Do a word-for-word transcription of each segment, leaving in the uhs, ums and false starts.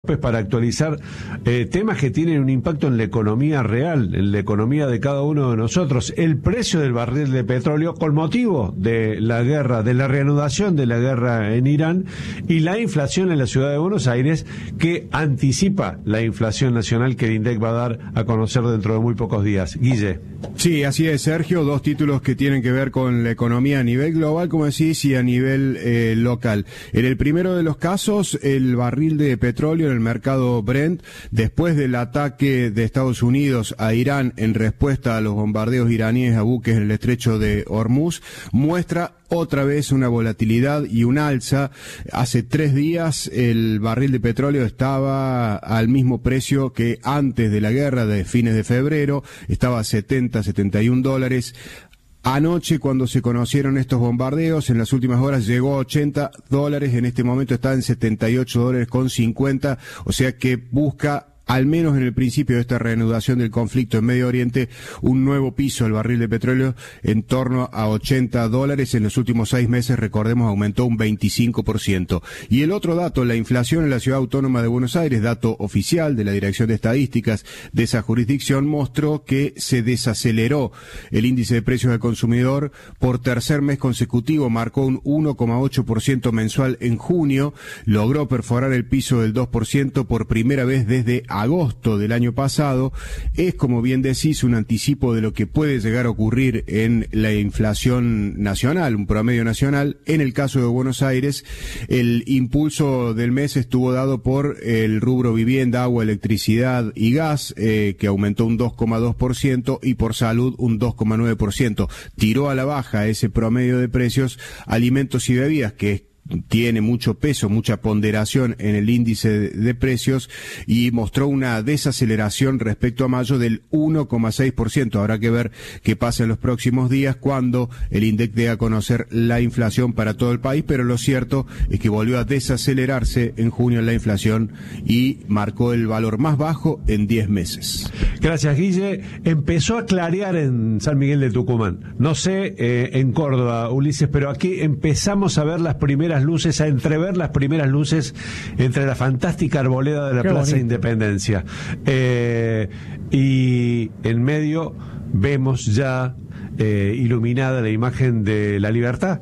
para actualizar eh, temas que tienen un impacto en la economía real, en la economía de cada uno de nosotros. El precio del barril de petróleo con motivo de la guerra, de la reanudación de la guerra en Irán, y la inflación en la ciudad de Buenos Aires, que anticipa la inflación nacional que el INDEC va a dar a conocer dentro de muy pocos días. Guille. Sí, así es, Sergio. Dos títulos que tienen que ver con la economía a nivel global, como decís, y a nivel eh, local. En el primero de los casos, el barril de petróleo en el mercado Brent, después del ataque de Estados Unidos a Irán en respuesta a los bombardeos iraníes a buques en el estrecho de Hormuz, muestra otra vez una volatilidad y un alza. Hace tres días el barril de petróleo estaba al mismo precio que antes de la guerra de fines de febrero, estaba a setenta, setenta y un dólares. Anoche, cuando se conocieron estos bombardeos, en las últimas horas llegó a ochenta dólares, en este momento está en setenta y ocho dólares con cincuenta, o sea que busca, al menos en el principio de esta reanudación del conflicto en Medio Oriente, un nuevo piso el barril de petróleo en torno a ochenta dólares. En los últimos seis meses, recordemos, aumentó un veinticinco por ciento. Y el otro dato, la inflación en la Ciudad Autónoma de Buenos Aires, dato oficial de la Dirección de Estadísticas de esa jurisdicción, mostró que se desaceleró el índice de precios al consumidor por tercer mes consecutivo, marcó un uno coma ocho por ciento mensual en junio, logró perforar el piso del dos por ciento por primera vez desde agosto del año pasado. Es, como bien decís, un anticipo de lo que puede llegar a ocurrir en la inflación nacional, un promedio nacional. En el caso de Buenos Aires, el impulso del mes estuvo dado por el rubro vivienda, agua, electricidad y gas, eh, que aumentó un dos coma dos por ciento, y por salud un dos coma nueve por ciento. Tiró a la baja ese promedio de precios alimentos y bebidas, que es tiene mucho peso, mucha ponderación en el índice de, de precios, y mostró una desaceleración respecto a mayo del uno coma seis por ciento. Habrá que ver qué pasa en los próximos días cuando el INDEC dé a conocer la inflación para todo el país, pero lo cierto es que volvió a desacelerarse en junio la inflación y marcó el valor más bajo en diez meses. Gracias, Guille. Empezó a clarear en San Miguel de Tucumán. No sé, eh, en Córdoba, Ulises, pero aquí empezamos a ver las primeras luces, a entrever las primeras luces entre la fantástica arboleda de la Qué Plaza bonito. Independencia. Eh, y en medio vemos ya eh, iluminada la imagen de la Libertad,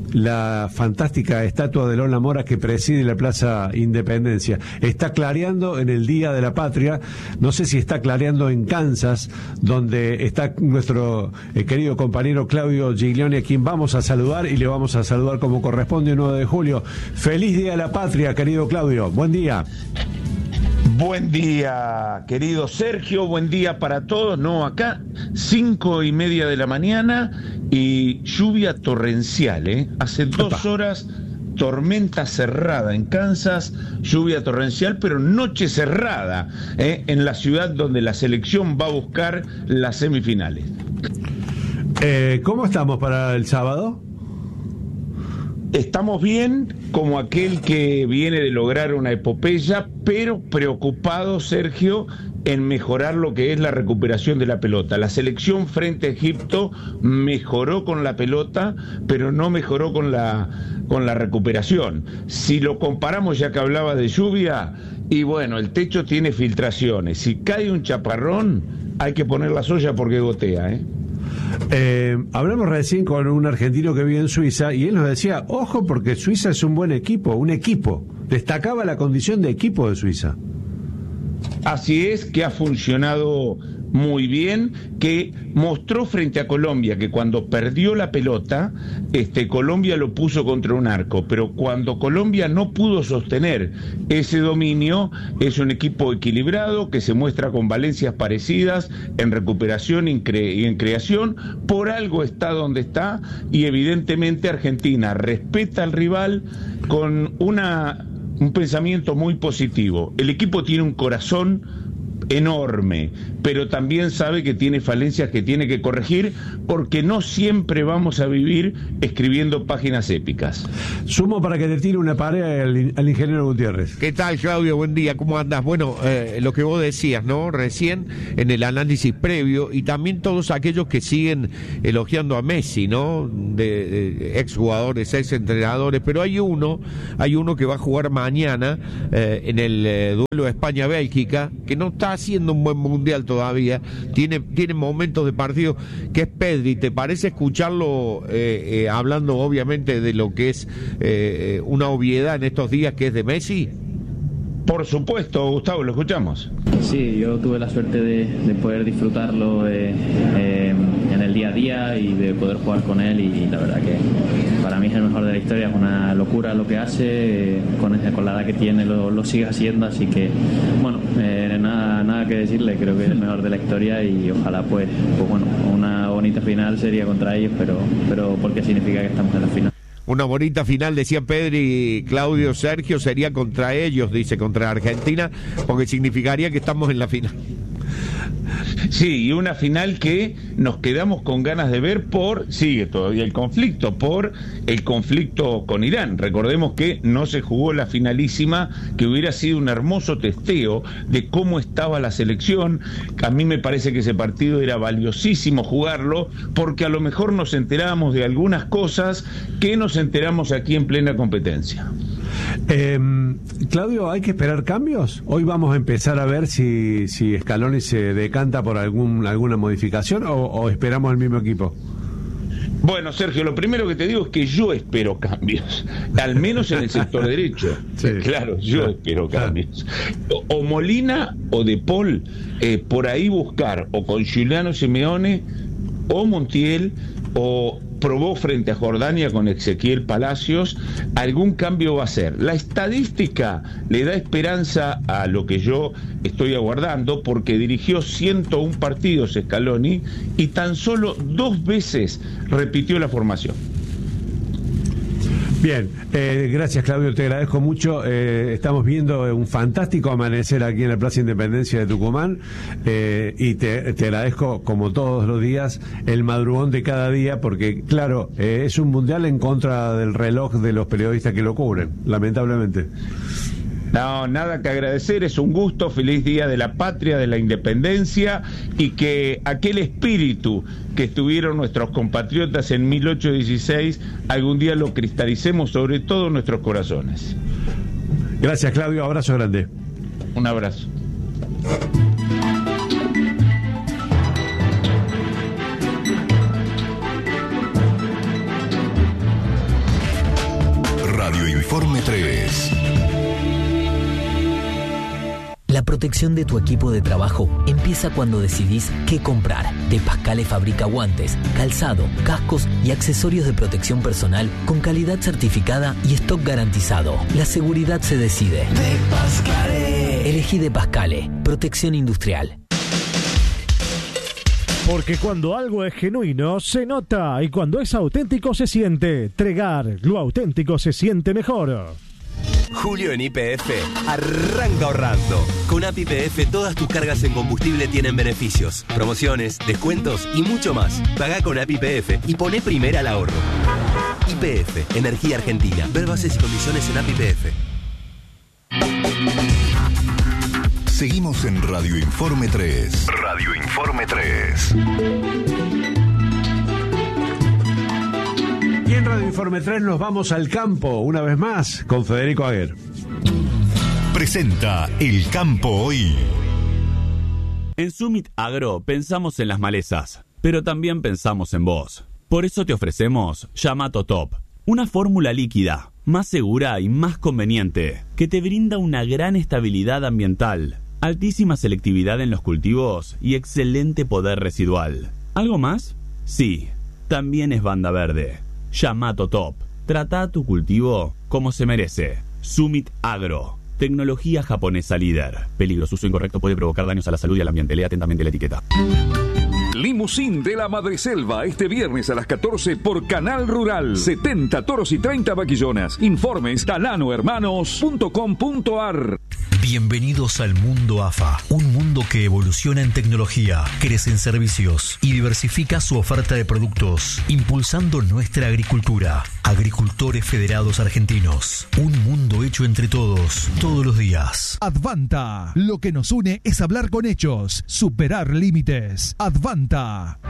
la fantástica estatua de Lola Mora que preside la Plaza Independencia. Está clareando en el Día de la Patria. No sé si está clareando en Kansas, donde está nuestro eh, querido compañero Claudio Giglioni, a quien vamos a saludar, y le vamos a saludar como corresponde, el nueve de julio. Feliz Día de la Patria, querido Claudio. Buen día. Buen día, querido Sergio, buen día para todos. No, acá, cinco y media de la mañana y lluvia torrencial, ¿eh? Hace dos horas, tormenta cerrada en Kansas, lluvia torrencial, pero noche cerrada, ¿eh? En la ciudad donde la selección va a buscar las semifinales. Eh, ¿Cómo estamos para el sábado? Estamos bien, como aquel que viene de lograr una epopeya, pero preocupado, Sergio, en mejorar lo que es la recuperación de la pelota. La selección frente a Egipto mejoró con la pelota, pero no mejoró con la, con la recuperación. Si lo comparamos, ya que hablaba de lluvia, y bueno, el techo tiene filtraciones. Si cae un chaparrón, hay que poner la soya porque gotea, ¿eh? Eh, hablamos recién con un argentino que vive en Suiza y él nos decía, ojo, porque Suiza es un buen equipo, un equipo. Destacaba la condición de equipo de Suiza. Así es, que ha funcionado muy bien, que mostró frente a Colombia que cuando perdió la pelota, este, Colombia lo puso contra un arco, pero cuando Colombia no pudo sostener ese dominio, es un equipo equilibrado que se muestra con valencias parecidas en recuperación y en, cre- y en creación. Por algo está donde está, y evidentemente Argentina respeta al rival con una un pensamiento muy positivo. El equipo tiene un corazón enorme, pero también sabe que tiene falencias que tiene que corregir, porque no siempre vamos a vivir escribiendo páginas épicas. Sumo para que te tire una pared al, al ingeniero Gutiérrez. ¿Qué tal, Claudio? Buen día, ¿cómo andas? Bueno, eh, lo que vos decías, ¿no? Recién en el análisis previo, y también todos aquellos que siguen elogiando a Messi, ¿no? De, de exjugadores, ex entrenadores, pero hay uno, hay uno que va a jugar mañana eh, en el eh, duelo España-Bélgica, que no está haciendo un buen mundial todavía, tiene, tiene momentos de partido, que es Pedri. ¿Te parece escucharlo eh, eh, hablando obviamente de lo que es eh, una obviedad en estos días, que es de Messi? Por supuesto, Gustavo, lo escuchamos. Sí, yo tuve la suerte de, de poder disfrutarlo eh, eh, en el día a día y de poder jugar con él, y la verdad que para mí es el mejor de la historia. Es una locura lo que hace, eh, con, con la edad que tiene lo, lo sigue haciendo, así que bueno, eh, nada, nada que decirle, creo que es el mejor de la historia, y ojalá pues, pues bueno, una bonita final sería contra ellos, pero, pero porque significa que estamos en la final. Una bonita final, decía Pedri, Claudio, Sergio, sería contra ellos, dice, contra Argentina, porque significaría que estamos en la final. Sí, y una final que nos quedamos con ganas de ver por, sigue todavía el conflicto, por el conflicto con Irán. Recordemos que no se jugó la finalísima, que hubiera sido un hermoso testeo de cómo estaba la selección. A mí me parece que ese partido era valiosísimo jugarlo, porque a lo mejor nos enteramos de algunas cosas que nos enteramos aquí en plena competencia. Eh, Claudio, ¿hay que esperar cambios? Hoy vamos a empezar a ver si, si Scaloni se decanta por algún, alguna modificación o, o esperamos el mismo equipo. Bueno, Sergio, lo primero que te digo es que yo espero cambios, al menos en el sector derecho. Sí. Claro, yo claro, espero cambios. Claro. O Molina o De Paul, eh, por ahí buscar, o con Giuliano Simeone, o Montiel, o probó frente a Jordania con Ezequiel Palacios, algún cambio va a ser. La estadística le da esperanza a lo que yo estoy aguardando, porque dirigió ciento uno partidos Scaloni y tan solo dos veces repitió la formación. Bien, eh, gracias Claudio, te agradezco mucho. Eh, estamos viendo un fantástico amanecer aquí en la Plaza Independencia de Tucumán, eh, y te, te agradezco, como todos los días, el madrugón de cada día, porque claro, eh, es un mundial en contra del reloj de los periodistas que lo cubren, lamentablemente. No, nada que agradecer, es un gusto, feliz día de la patria, de la independencia, y que aquel espíritu que tuvieron nuestros compatriotas en mil ochocientos dieciséis, algún día lo cristalicemos sobre todo nuestros corazones. Gracias, Claudio, abrazo grande. Un abrazo. Radio Informe tres. La protección de tu equipo de trabajo empieza cuando decidís qué comprar. De Pascale fabrica guantes, calzado, cascos y accesorios de protección personal con calidad certificada y stock garantizado. La seguridad se decide. De Pascale. Elegí De Pascale. Protección industrial. Porque cuando algo es genuino, se nota. Y cuando es auténtico, se siente. Tregar, lo auténtico se siente mejor. Julio en Y P F arranca ahorrando. Con A P I P F todas tus cargas en combustible tienen beneficios, promociones, descuentos y mucho más. Pagá con A P I P F y poné primera al ahorro. Y P F, Energía Argentina. Ver bases y condiciones en A P I P F. Seguimos en Radio Informe tres. Radio Informe tres. Y en Radio Informe tres nos vamos al campo, una vez más, con Federico Aguer. Presenta El Campo Hoy. En Summit Agro pensamos en las malezas, pero también pensamos en vos. Por eso te ofrecemos Yamato Top, una fórmula líquida, más segura y más conveniente, que te brinda una gran estabilidad ambiental, altísima selectividad en los cultivos y excelente poder residual. ¿Algo más? Sí, también es banda verde. Yamato Top. Trata tu cultivo como se merece. Summit Agro. Tecnología japonesa líder. Peligro. Su uso incorrecto puede provocar daños a la salud y al ambiente. Lea atentamente la etiqueta. Limusín de la Madreselva este viernes a las catorce por Canal Rural. setenta toros y treinta vaquillonas. Informes talano hermanos punto com punto ar. Bienvenidos al mundo A F A, un mundo que evoluciona en tecnología, crece en servicios y diversifica su oferta de productos, impulsando nuestra agricultura. Agricultores Federados Argentinos, un mundo hecho entre todos, todos los días. Advanta, lo que nos une es hablar con hechos, superar límites. Advanta.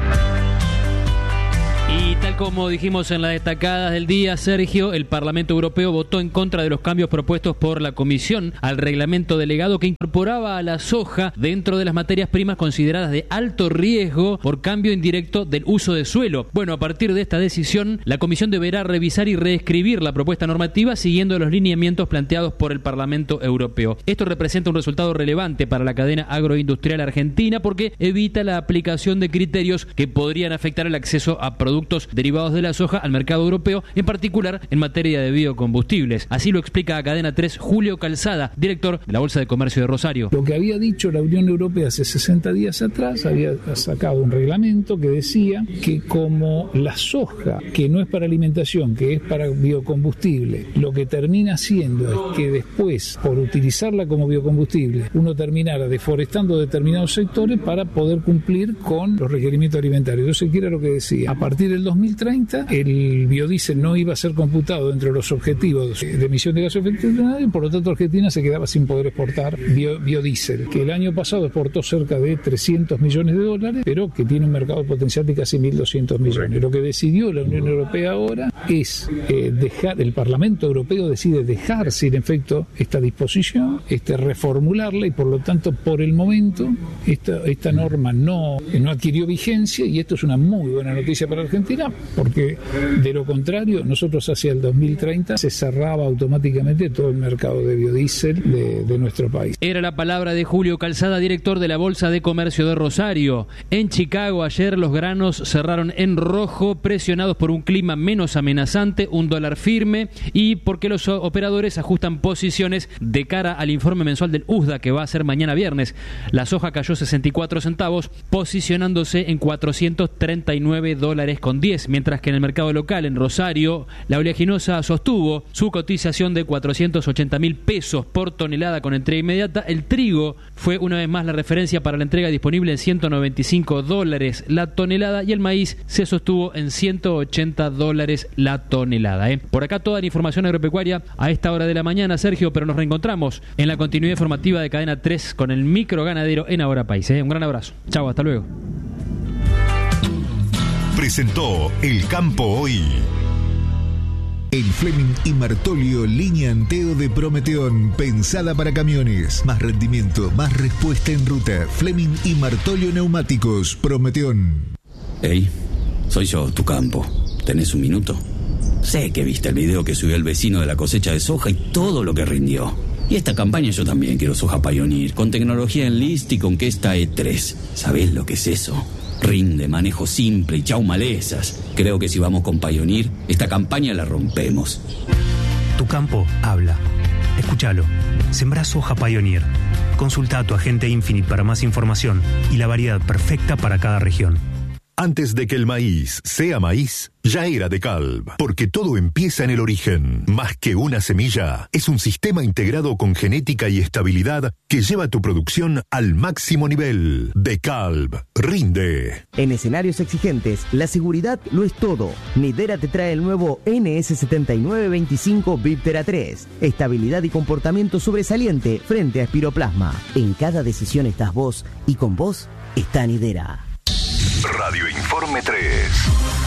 Y tal como dijimos en las destacadas del día, Sergio, el Parlamento Europeo votó en contra de los cambios propuestos por la Comisión al reglamento delegado que incorporaba a la soja dentro de las materias primas consideradas de alto riesgo por cambio indirecto del uso de suelo. Bueno, a partir de esta decisión, la Comisión deberá revisar y reescribir la propuesta normativa siguiendo los lineamientos planteados por el Parlamento Europeo. Esto representa un resultado relevante para la cadena agroindustrial argentina porque evita la aplicación de criterios que podrían afectar el acceso a productos derivados de la soja al mercado europeo, en particular en materia de biocombustibles. Así lo explica a Cadena tres Julio Calzada, director de la Bolsa de Comercio de Rosario. Lo que había dicho la Unión Europea hace sesenta días atrás, había sacado un reglamento que decía que como la soja, que no es para alimentación, que es para biocombustible, lo que termina siendo es que después, por utilizarla como biocombustible, uno terminara deforestando determinados sectores para poder cumplir con los requerimientos alimentarios. Entonces, ¿qué era lo que decía? A partir del dos mil treinta, el biodiesel no iba a ser computado entre los objetivos de emisión de gases de efecto invernadero y por lo tanto Argentina se quedaba sin poder exportar bio, biodiesel, que el año pasado exportó cerca de trescientos millones de dólares, pero que tiene un mercado potencial de casi mil doscientos millones. Lo que decidió la Unión Europea ahora es eh, dejar, el Parlamento Europeo decide dejar sin efecto esta disposición, este, reformularla y por lo tanto por el momento esta, esta norma no, no adquirió vigencia y esto es una muy buena noticia para Argentina, porque de lo contrario nosotros hacia el dos mil treinta se cerraba automáticamente todo el mercado de biodiesel de, de nuestro país. Era la palabra de Julio Calzada, director de la Bolsa de Comercio de Rosario. En Chicago ayer los granos cerraron en rojo, presionados por un clima menos amenazante, un dólar firme y porque los operadores ajustan posiciones de cara al informe mensual del U S D A que va a ser mañana viernes. La soja cayó sesenta y cuatro centavos, posicionándose en cuatrocientos treinta y nueve dólares con diez, mientras que en el mercado local en Rosario la oleaginosa sostuvo su cotización de cuatrocientos ochenta mil pesos por tonelada con entrega inmediata. El trigo fue una vez más la referencia para la entrega disponible en ciento noventa y cinco dólares la tonelada y el maíz se sostuvo en ciento ochenta dólares la tonelada. ¿eh? Por acá toda la información agropecuaria a esta hora de la mañana, Sergio, pero nos reencontramos en la continuidad informativa de Cadena tres con el micro ganadero en Ahora País. ¿eh? Un gran abrazo. Chau, hasta luego. Presentó El Campo Hoy. El Fleming y Martolio línea Anteo de Prometeón, pensada para camiones. Más rendimiento, más respuesta en ruta. Fleming y Martolio Neumáticos, Prometeón. Hey, soy yo, tu campo. ¿Tenés un minuto? Sé que viste el video que subió el vecino de la cosecha de soja y todo lo que rindió. Y esta campaña yo también quiero soja Pioneer, con tecnología Enlist y con que esta E tres. ¿Sabés lo que es eso? Rinde, manejo simple y chau malezas. Creo que si vamos con Pioneer, esta campaña la rompemos. Tu campo habla. Escúchalo. Sembrá soja Pioneer. Consulta a tu agente Infinite para más información y la variedad perfecta para cada región. Antes de que el maíz sea maíz, ya era DeKalb, porque todo empieza en el origen. Más que una semilla, es un sistema integrado con genética y estabilidad que lleva tu producción al máximo nivel. DeKalb, rinde. En escenarios exigentes, la seguridad lo es todo. Nidera te trae el nuevo N S setenta y nueve veinticinco Viptera tres. Estabilidad y comportamiento sobresaliente frente a espiroplasma. En cada decisión estás vos y con vos está Nidera. Radio Informe tres.